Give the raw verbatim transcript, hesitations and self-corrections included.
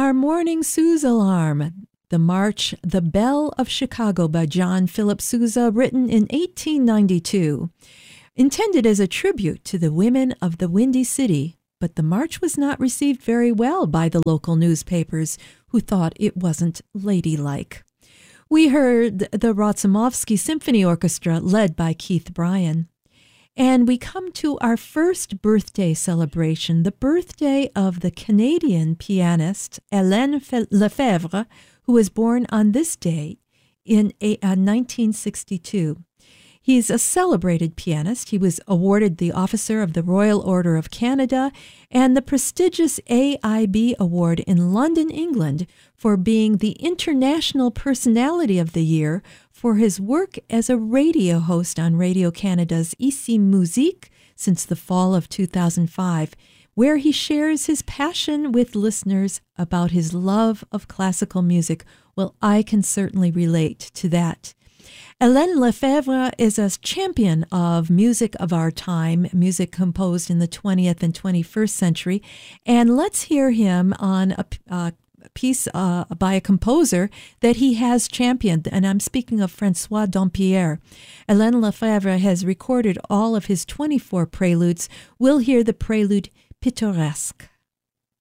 our morning Suze alarm, the march The Belle of Chicago by John Philip Sousa, written in eighteen ninety-two. Intended as a tribute to the women of the Windy City, but the march was not received very well by the local newspapers, who thought it wasn't ladylike. We heard the Razumovsky Symphony Orchestra, led by Keith Bryan. And we come to our first birthday celebration, the birthday of the Canadian pianist Hélène Lefebvre, who was born on this day in nineteen sixty-two. He's a celebrated pianist. He was awarded the Officer of the Royal Order of Canada and the prestigious A I B Award in London, England, for being the International Personality of the Year for his work as a radio host on Radio Canada's Ici Musique since the fall of two thousand five, where he shares his passion with listeners about his love of classical music. Well, I can certainly relate to that. Hélène Lefebvre is a champion of music of our time, music composed in the twentieth and twenty-first century. And let's hear him on a, a piece uh, by a composer that he has championed. And I'm speaking of Francois Dampierre. Hélène Lefebvre has recorded all of his twenty-four preludes. We'll hear the prelude Pittoresque.